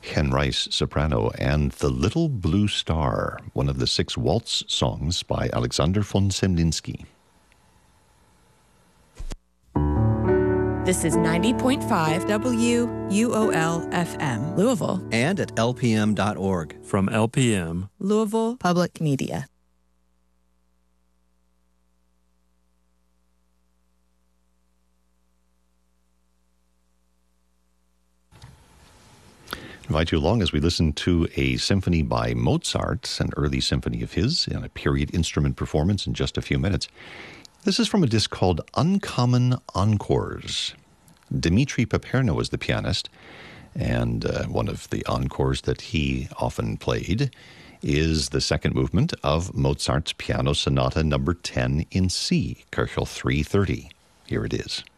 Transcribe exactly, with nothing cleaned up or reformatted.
Hen Rice, soprano, and The Little Blue Star, one of the six waltz songs by Alexander von Semlinsky. This is ninety point five W U O L F M, Louisville. And at L P M dot org. From L P M, Louisville Public Media. Invite you along as we listen to a symphony by Mozart, an early symphony of his, in a period instrument performance in just a few minutes. This is from a disc called Uncommon Encores. Dmitri Paperno is the pianist, and uh, one of the encores that he often played is the second movement of Mozart's Piano Sonata number ten in C, Köchel three thirty. Here it is.